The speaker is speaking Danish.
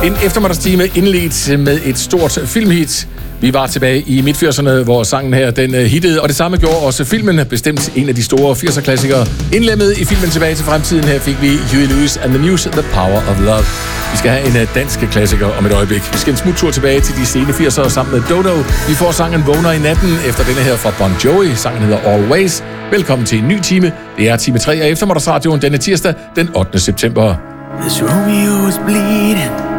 En eftermiddagstime indledt med et stort filmhit. Vi var tilbage i midt-80'erne, hvor sangen her den hittede, og det samme gjorde også filmen, bestemt en af de store 80'er-klassikere. Indlemmet i filmen Tilbage til fremtiden, her fik vi Huey Lewis and the News, The Power of Love. Vi skal have en dansk klassiker om et øjeblik. Vi skal en smuttur tilbage til de sene 80'ere sammen med Dodo. Vi får sangen Vågner i natten efter denne her fra Bon Jovi. Sangen hedder Always. Velkommen til en ny time. Det er time 3 af eftermiddagsradioen denne tirsdag, den 8. september. This Romeo is bleeding.